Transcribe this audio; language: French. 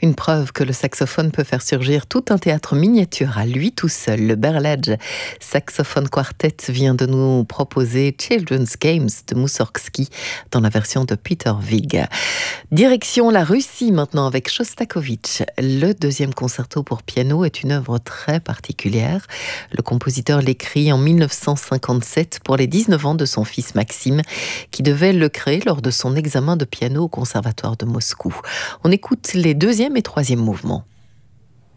Une preuve que le saxophone peut faire surgir tout un théâtre miniature à lui tout seul. Le Berlage Saxophone Quartet vient de nous proposer Children's Games de Moussorgsky dans la version de Peter Wiig. Direction la Russie maintenant avec Shostakovich. Le deuxième concerto pour piano est une œuvre très particulière. Le compositeur l'écrit en 1957 pour les 19 ans de son fils Maxime, qui devait le créer lors de son examen de piano au Conservatoire de Moscou. On écoute les deuxième et troisième mouvements.